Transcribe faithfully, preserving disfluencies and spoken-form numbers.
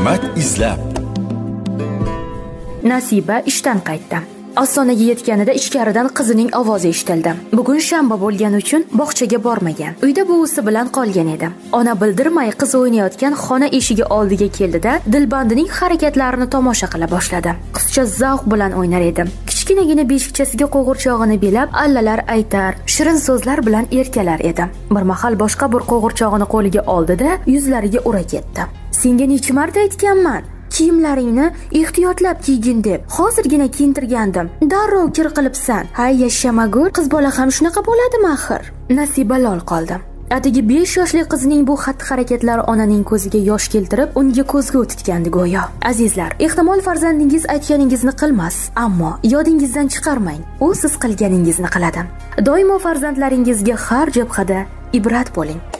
hikmat izlab. Nasiba ishdan qaytdi. Ostonaga yetganida ichkaridan qizining ovozi eshitildi. Bugun shanba bo'lgani uchun bog'chaga bormagan. Uyda buvisi bilan qolgan edi. Ona bildirmay qiz o'ynayotgan xona eshigi oldiga keldida Dilbandining harakatlarini tomosha qila boshladi. Qizcha zavq bilan o'ynar edi. Kichkinagina beshikchasiga qo'g'irchog'ini belab, allalar aytar, shirin so'zlar bilan erkalar edi. Bir mahal boshqa bir qo'g'irchog'ini qo'liga oldida yuzlariga ura ketdi. Senga necha marta aytganman? Kiyimlaringni ehtiyotlab kiygin deb. Hozirgina kiyintirgandim. Darrov kir qilibsan. Hay yashamagur, qiz bola ham shunaqa bo'ladimi axir? Nasiba lol qoldi. Atigi besh yoshli qizining bu xatti-harakatlari onaning ko'ziga yosh keltirib, unga ko'zga o'titgandi go'yo. Azizlar, ehtimol farzandingiz aytganingizni qilmas, ammo yodingizdan chiqarmang. U siz qilganingizni qiladi. Doimo farzandlaringizga har jabhada ibrat bo'ling.